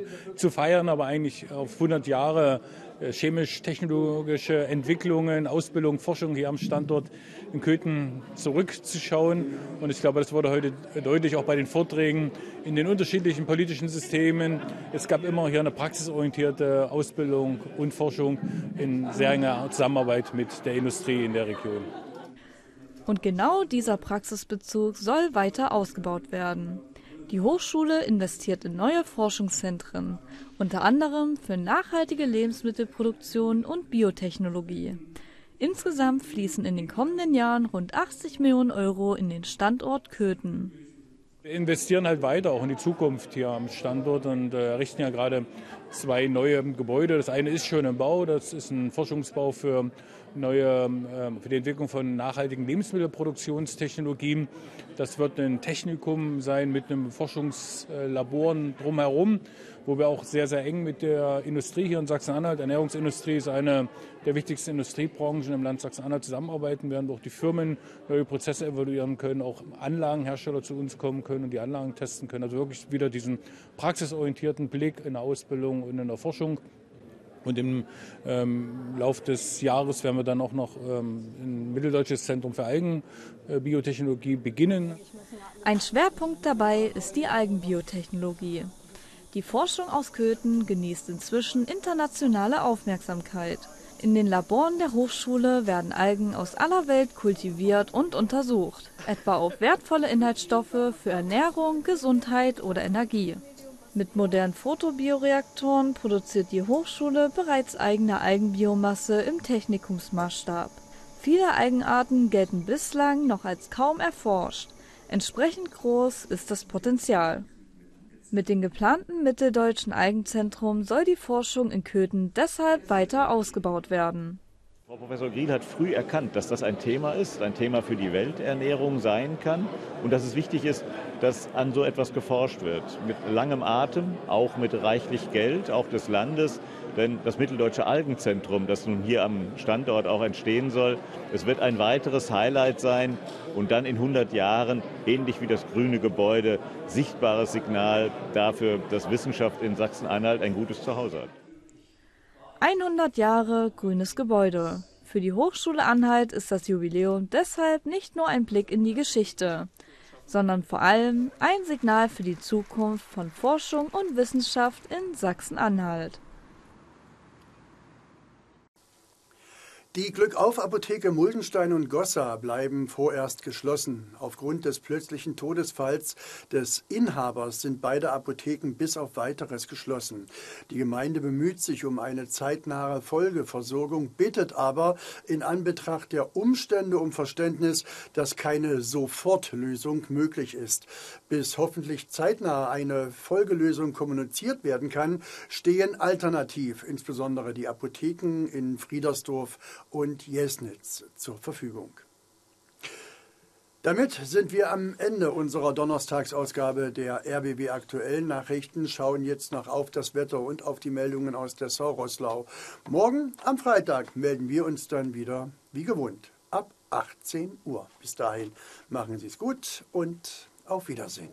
zu feiern, aber eigentlich auf 100 Jahre chemisch-technologische Entwicklungen, Ausbildung, Forschung hier am Standort in Köthen zurückzuschauen. Und ich glaube, das wurde heute deutlich auch bei den Vorträgen in den unterschiedlichen politischen Systemen. Es gab immer hier eine praxisorientierte Ausbildung und Forschung in sehr enger Zusammenarbeit mit der Industrie in der Region. Und genau dieser Praxisbezug soll weiter ausgebaut werden. Die Hochschule investiert in neue Forschungszentren, unter anderem für nachhaltige Lebensmittelproduktion und Biotechnologie. Insgesamt fließen in den kommenden Jahren rund 80 Millionen Euro in den Standort Köthen. Wir investieren halt weiter, auch in die Zukunft hier am Standort und errichten ja gerade 2 neue Gebäude. Das eine ist schon im Bau, das ist ein Forschungsbau für die Entwicklung von nachhaltigen Lebensmittelproduktionstechnologien. Das wird ein Technikum sein mit einem Forschungslabor drumherum, wo wir auch sehr, sehr eng mit der Industrie hier in Sachsen-Anhalt, Ernährungsindustrie ist eine der wichtigsten Industriebranchen im Land Sachsen-Anhalt, zusammenarbeiten werden, wo auch die Firmen neue Prozesse evaluieren können, auch Anlagenhersteller zu uns kommen können und die Anlagen testen können. Also wirklich wieder diesen praxisorientierten Blick in der Ausbildung und in der Forschung. Und im Lauf des Jahres werden wir dann auch noch ein Mitteldeutsches Zentrum für Algenbiotechnologie beginnen. Ein Schwerpunkt dabei ist die Algenbiotechnologie. Die Forschung aus Köthen genießt inzwischen internationale Aufmerksamkeit. In den Laboren der Hochschule werden Algen aus aller Welt kultiviert und untersucht, etwa auf wertvolle Inhaltsstoffe für Ernährung, Gesundheit oder Energie. Mit modernen Photobioreaktoren produziert die Hochschule bereits eigene Algenbiomasse im Technikumsmaßstab. Viele Algenarten gelten bislang noch als kaum erforscht. Entsprechend groß ist das Potenzial. Mit dem geplanten Mitteldeutschen Algenzentrum soll die Forschung in Köthen deshalb weiter ausgebaut werden. Frau Professor Griel hat früh erkannt, dass das ein Thema ist, ein Thema für die Welternährung sein kann und dass es wichtig ist, dass an so etwas geforscht wird. Mit langem Atem, auch mit reichlich Geld, auch des Landes. Denn das Mitteldeutsche Algenzentrum, das nun hier am Standort auch entstehen soll, es wird ein weiteres Highlight sein und dann in 100 Jahren, ähnlich wie das grüne Gebäude, sichtbares Signal dafür, dass Wissenschaft in Sachsen-Anhalt ein gutes Zuhause hat. 100 Jahre grünes Gebäude. Für die Hochschule Anhalt ist das Jubiläum deshalb nicht nur ein Blick in die Geschichte, sondern vor allem ein Signal für die Zukunft von Forschung und Wissenschaft in Sachsen-Anhalt. Die Glückauf-Apotheke Muldenstein und Gossa bleiben vorerst geschlossen. Aufgrund des plötzlichen Todesfalls des Inhabers sind beide Apotheken bis auf Weiteres geschlossen. Die Gemeinde bemüht sich um eine zeitnahe Folgeversorgung, bittet aber in Anbetracht der Umstände um Verständnis, dass keine Sofortlösung möglich ist. Bis hoffentlich zeitnah eine Folgelösung kommuniziert werden kann, stehen alternativ insbesondere die Apotheken in Friedersdorf und Jesnitz zur Verfügung. Damit sind wir am Ende unserer Donnerstagsausgabe der RBB Aktuellen Nachrichten, schauen jetzt noch auf das Wetter und auf die Meldungen aus der Sau-Roßlau. Morgen am Freitag melden wir uns dann wieder wie gewohnt ab 18 Uhr. Bis dahin machen Sie es gut und auf Wiedersehen.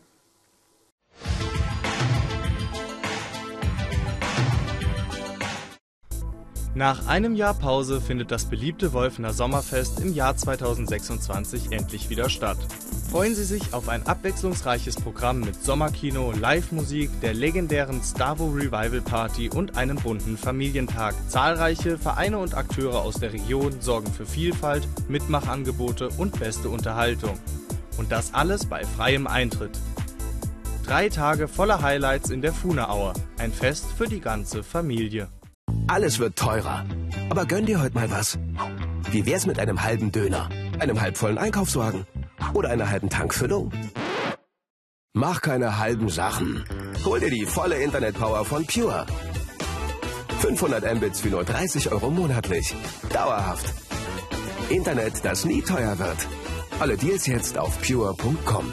Nach einem Jahr Pause findet das beliebte Wolfener Sommerfest im Jahr 2026 endlich wieder statt. Freuen Sie sich auf ein abwechslungsreiches Programm mit Sommerkino, Live-Musik, der legendären Stavo Revival Party und einem bunten Familientag. Zahlreiche Vereine und Akteure aus der Region sorgen für Vielfalt, Mitmachangebote und beste Unterhaltung. Und das alles bei freiem Eintritt. 3 Tage voller Highlights in der Fuhneaue. Ein Fest für die ganze Familie. Alles wird teurer. Aber gönn dir heute mal was. Wie wär's mit einem halben Döner, einem halbvollen Einkaufswagen oder einer halben Tankfüllung? Mach keine halben Sachen. Hol dir die volle Internetpower von Pure. 500 Mbits für nur 30 € monatlich. Dauerhaft. Internet, das nie teuer wird. Alle Deals jetzt auf pure.com.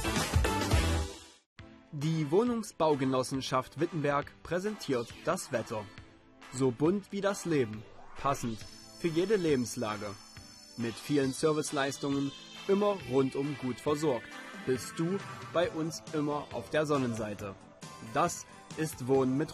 Die Wohnungsbaugenossenschaft Wittenberg präsentiert das Wetter. So bunt wie das Leben, passend für jede Lebenslage. Mit vielen Serviceleistungen, immer rundum gut versorgt. Bist du bei uns immer auf der Sonnenseite. Das ist Wohnen mit